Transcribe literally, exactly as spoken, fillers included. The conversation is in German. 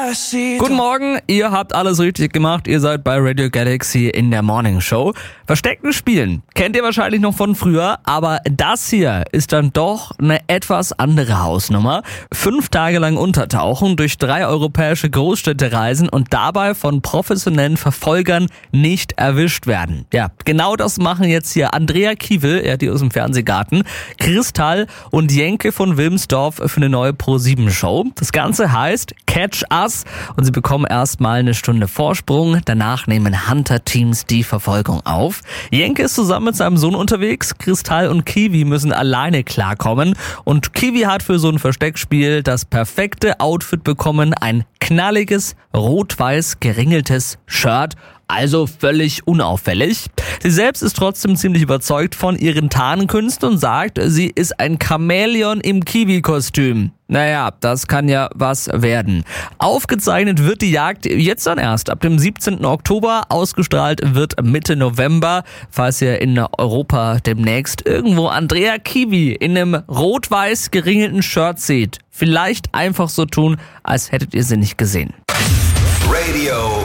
Guten Morgen, ihr habt alles richtig gemacht, ihr seid bei Radio Galaxy in der Morning Show. Versteckten Spielen kennt ihr wahrscheinlich noch von früher, aber das hier ist dann doch eine etwas andere Hausnummer. Fünf Tage lang untertauchen, durch drei europäische Großstädte reisen und dabei von professionellen Verfolgern nicht erwischt werden. Ja, genau das machen jetzt hier Andrea Kiewel, ja, die aus dem Fernsehgarten, Kristall und Jenke von Wilmsdorf für eine neue Pro sieben Show. Das Ganze heißt Catch Us und sie bekommen erstmal eine Stunde Vorsprung. Danach nehmen Hunter-Teams die Verfolgung auf. Jenke ist zusammen mit seinem Sohn unterwegs. Kristall und Kiwi müssen alleine klarkommen. Und Kiwi hat für so ein Versteckspiel das perfekte Outfit bekommen. Ein knalliges, rot-weiß geringeltes Shirt. Also völlig unauffällig. Sie selbst ist trotzdem ziemlich überzeugt von ihren Tarnkünsten und sagt, sie ist ein Chamäleon im Kiwi-Kostüm. Naja, das kann ja was werden. Aufgezeichnet wird die Jagd jetzt dann erst ab dem siebzehnten Oktober. Ausgestrahlt wird Mitte November. Falls ihr in Europa demnächst irgendwo Andrea Kiwi in einem rot-weiß geringelten Shirt seht, vielleicht einfach so tun, als hättet ihr sie nicht gesehen. Radio